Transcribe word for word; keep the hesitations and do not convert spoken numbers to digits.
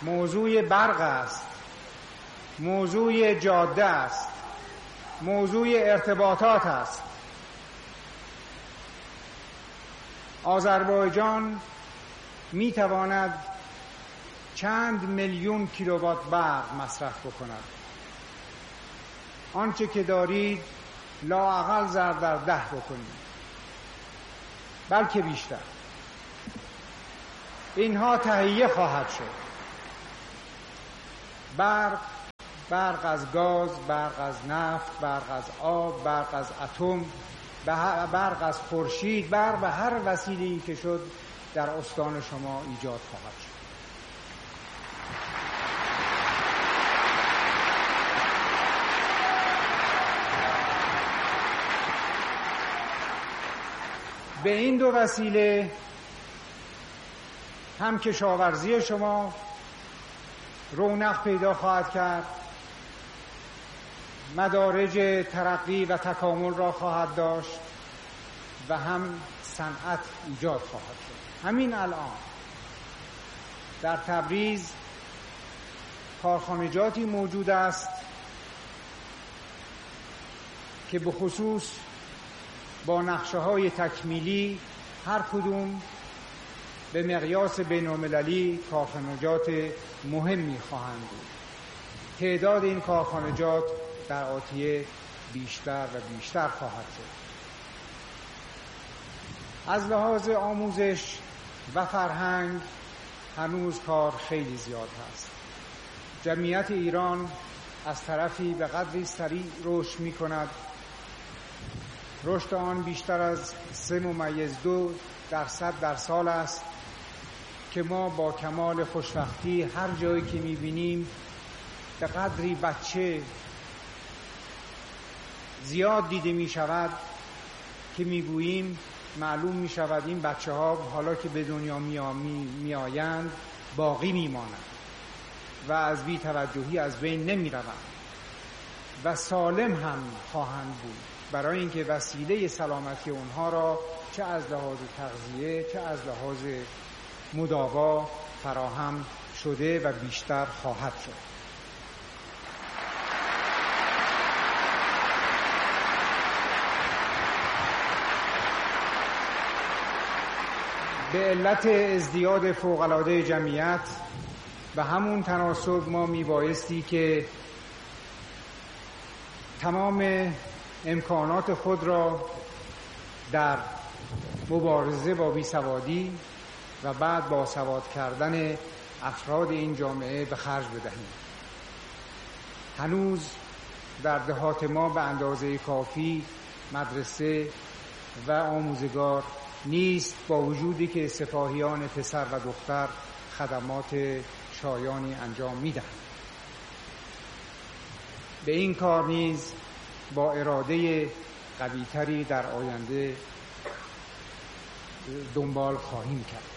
موضوع برق است، موضوع جاده است، موضوع ارتباطات است. آذربایجان می تواند چند میلیون کیلووات برق مصرف بکند. آنچه که دارید لااقل ضرب در ده بکنید، بلکه بیشتر. اینها تهیه خواهد شد. برق، برق از گاز، برق از نفت، برق از آب، برق از اتم، برق از خورشید، برق به هر وسیله‌ای که شد در استان شما ایجاد خواهد شد. به این دو وسیله هم کشاورزی شما رونق پیدا خواهد کرد، مدارج ترقی و تکامل را خواهد داشت و هم صنعت ایجاد خواهد شد. همین الان در تبریز کارخانجاتی موجود است که به خصوص با نقشه‌های تکمیلی هر کدوم به مقیاس بین‌المللی کارخانجات مهمی خواهند بود. تعداد این کارخانجات در آتیه بیشتر و بیشتر خواهد شد. از لحاظ آموزش و فرهنگ هنوز کار خیلی زیاد هست. جمعیت ایران از طرفی به قدری سریع رشد می کند. رشد آن بیشتر از سه ممیز دو درصد در سال است که ما با کمال خوشبختی هر جایی که می بینیم به قدری بچه زیاد دیده می شود که می گوییم معلوم می شود این بچه ها حالا که به دنیا می آیند باقی می مانند و از بی توجهی از بین نمی روند و سالم هم خواهند بود، برای اینکه وسیله سلامتی اونها را چه از لحاظ تغذیه چه از لحاظ مداوا فراهم شده و بیشتر خواهد شد. به علت ازدیاد فوق‌العاده جمعیت و همون تناسب ما میبایستی که تمام امکانات خود را در مبارزه با بیسوادی و بعد با سواد کردن افراد این جامعه به خرج بدهیم. هنوز در دهات ما به اندازه کافی مدرسه و آموزگار نیست، با وجودی که سپاهیان پسر و دختر خدمات شایانی انجام میدهند. به این کار نیز با اراده قوی‌تری در آینده دنبال خواهیم کرد.